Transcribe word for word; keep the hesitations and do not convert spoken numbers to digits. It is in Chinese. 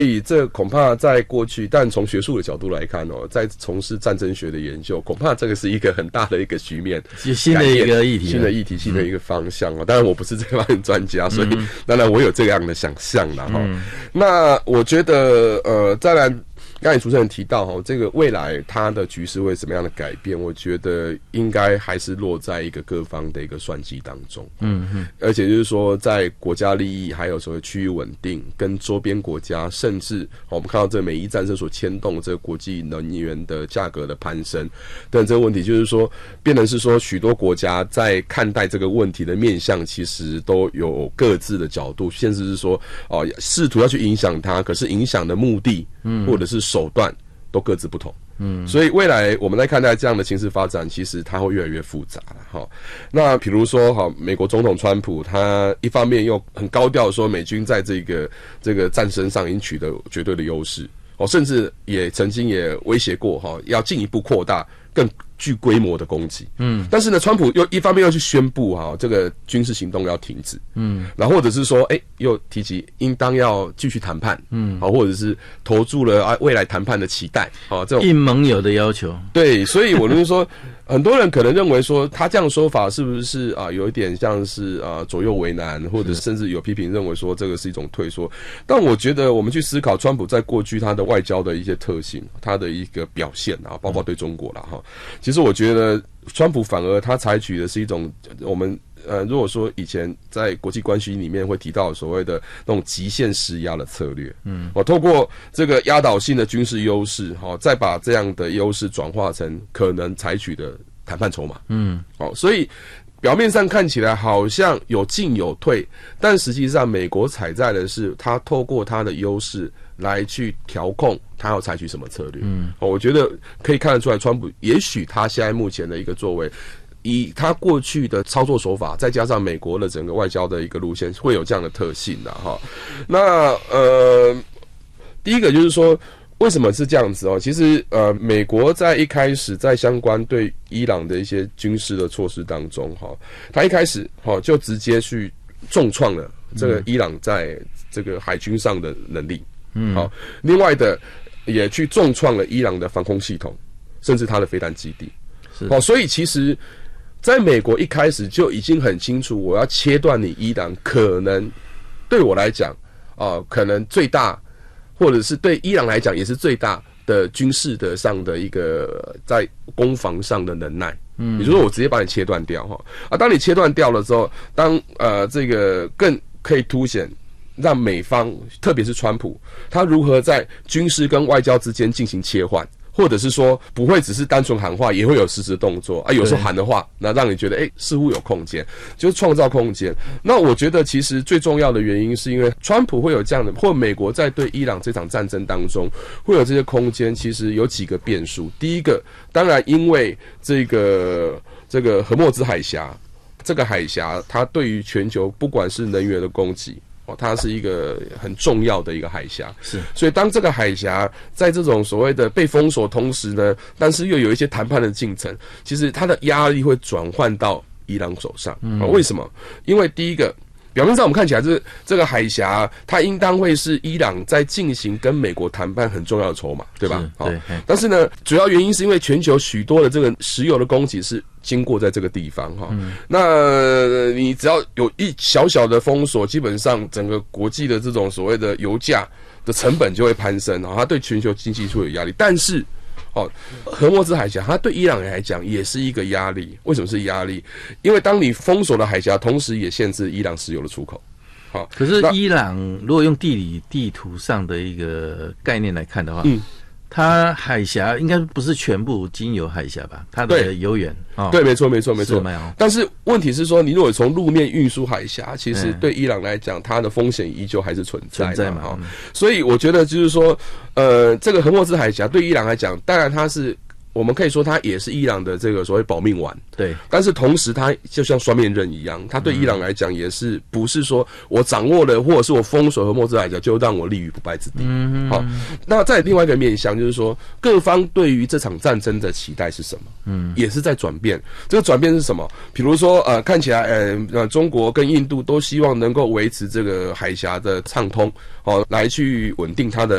所以这恐怕在过去，但从学术的角度来看哦，在从事战争学的研究，恐怕这个是一个很大的一个局面， 新的一个议题， 新的议题，新的一个方向哦。当然我不是这方面专家，所以当然我有这样的想象啦哈。那我觉得呃，再来。刚才主持人提到哈，这个未来它的局势会怎么样的改变？我觉得应该还是落在一个各方的一个算计当中。嗯嗯，而且就是说，在国家利益还有所谓区域稳定，跟周边国家，甚至我们看到这个美伊战争所牵动这个国际能源的价格的攀升等这个问题，就是说，变成是说许多国家在看待这个问题的面向，其实都有各自的角度，甚至是说哦，试图要去影响它，可是影响的目的，嗯，或者是手段都各自不同，嗯，所以未来我们在看待这样的情势发展，其实它会越来越复杂了哈。那比如说哈，美国总统川普他一方面又很高调说美军在这个这个战争上已经取得绝对的优势哦，甚至也曾经也威胁过哈，要进一步扩大更具规模的攻击，嗯，但是呢，川普又一方面又去宣布哈，这个军事行动要停止，嗯，然后或者是说，哎、欸，又提及应当要继续谈判，嗯，好，或者是投注了啊未来谈判的期待，啊，这种应盟友的要求， 对，所以我就是说，很多人可能认为说他这样说法是不是啊有一点像是啊左右为难，或者甚至有批评认为说这个是一种退缩，但我觉得我们去思考川普在过去他的外交的一些特性，他的一个表现啊，包括对中国啦哈。其实我觉得川普反而他采取的是一种我们呃，如果说以前在国际关系里面会提到所谓的那种极限施压的策略，嗯，我透过这个压倒性的军事优势，哈，再把这样的优势转化成可能采取的谈判筹码，嗯，哦，所以表面上看起来好像有进有退，但实际上美国采在的是他透过他的优势来去调控他要采取什么策略。嗯，我觉得可以看得出来，川普也许他现在目前的一个作为，以他过去的操作手法，再加上美国的整个外交的一个路线，会有这样的特性的哈。那呃，第一个就是说，为什么是这样子哦？其实呃，美国在一开始在相关对伊朗的一些军事的措施当中，哈，他一开始哈就直接去重创了这个伊朗在这个海军上的能力。嗯，好，另外的也去重创了伊朗的防空系统，甚至它的飞弹基地。是，好，所以其实在美国一开始就已经很清楚，我要切断你伊朗，可能对我来讲，啊、呃，可能最大，或者是对伊朗来讲也是最大的军事的上的一个在攻防上的能耐。嗯，也就是说我直接把你切断掉哈啊，当你切断掉了之后，当呃这个更可以凸显。让美方，特别是川普，他如何在军事跟外交之间进行切换，或者是说不会只是单纯喊话，也会有实质动作啊。有时候喊的话，那让你觉得哎、欸，似乎有空间，就是创造空间。那我觉得其实最重要的原因是因为川普会有这样的，或美国在对伊朗这场战争当中会有这些空间，其实有几个变数。第一个，当然因为这个这个荷默兹海峡，这个海峡它对于全球不管是能源的供给。它是一个很重要的一个海峡，是，所以当这个海峡在这种所谓的被封锁同时呢，但是又有一些谈判的进程，其实它的压力会转换到伊朗手上。嗯，为什么？因为第一个，表面上我们看起来这这个海峡，它应当会是伊朗在进行跟美国谈判很重要的筹码，对吧？对。但是呢，主要原因是因为全球许多的这个石油的供给是经过在这个地方哈，嗯、那你只要有一小小的封锁，基本上整个国际的这种所谓的油价的成本就会攀升啊，它对全球经济会有压力。但是哦，荷默兹海峡它对伊朗人来讲也是一个压力。为什么是压力？因为当你封锁了海峡，同时也限制伊朗石油的出口。好， 可是伊朗如果用地理地图上的一个概念来看的话，嗯。它海峡应该不是全部经由海峡吧？它的油源啊，对，没错，没错，没错。但是问题是说，你如果从路面运输海峡，其实对伊朗来讲，它的风险依旧还是存在的存在嘛。所以我觉得就是说，呃，这个荷默兹海峡对伊朗来讲，当然它是我们可以说它也是伊朗的这个所谓保命丸， 对。 但是同时它就像双面刃一样，它对伊朗来讲也是不是说我掌握了或者是我封锁和莫兹海峡就让我立于不败之地。嗯，好，那在另外一个面向就是说，各方对于这场战争的期待是什么？嗯，也是在转变。这个转变是什么？比如说呃，看起来呃呃，中国跟印度都希望能够维持这个海峡的畅通，哦，来去稳定它的